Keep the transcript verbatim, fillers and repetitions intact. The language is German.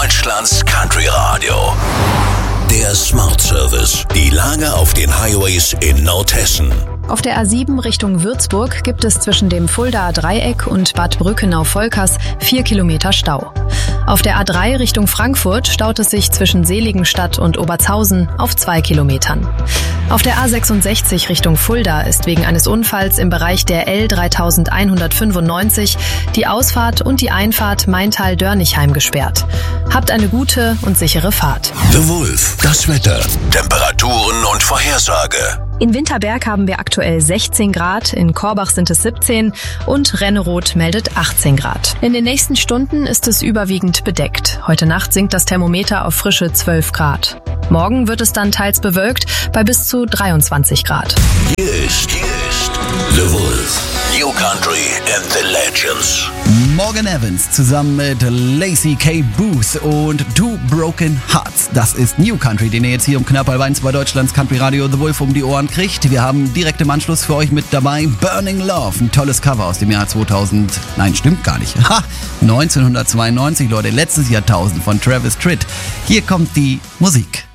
Deutschlands Country Radio. Der Smart Service. Die Lage auf den Highways in Nordhessen. Auf der A sieben Richtung Würzburg gibt es zwischen dem Fuldaer Dreieck und Bad Brückenau-Volkers vier Kilometer Stau. Auf der A drei Richtung Frankfurt staut es sich zwischen Seligenstadt und Obertshausen auf zwei Kilometern. Auf der A sechsundsechzig Richtung Fulda ist wegen eines Unfalls im Bereich der L dreitausendeinhundertfünfundneunzig die Ausfahrt und die Einfahrt Maintal-Dörnichheim gesperrt. Habt eine gute und sichere Fahrt. The Wolf, das Wetter, Temperaturen und Vorhersage. In Winterberg haben wir aktuell sechzehn Grad, in Korbach sind es siebzehn und Renneroth meldet achtzehn Grad. In den nächsten Stunden ist es überwiegend bedeckt. Heute Nacht sinkt das Thermometer auf frische zwölf Grad. Morgen wird es dann teils bewölkt bei bis zu dreiundzwanzig Grad. Hier ist, hier ist The Wolf. New Country and the Legends. Morgan Evans zusammen mit Lacey K. Booth und Two Broken Hearts. Das ist New Country, den ihr jetzt hier um knapp halb eins bei Deutschlands Country Radio The Wolf um die Ohren kriegt. Wir haben direkt im Anschluss für euch mit dabei Burning Love, ein tolles Cover aus dem Jahr zweitausend. Nein, stimmt gar nicht. Ha, neunzehnhundertzweiundneunzig, Leute, letztes Jahrtausend von Travis Tritt. Hier kommt die Musik.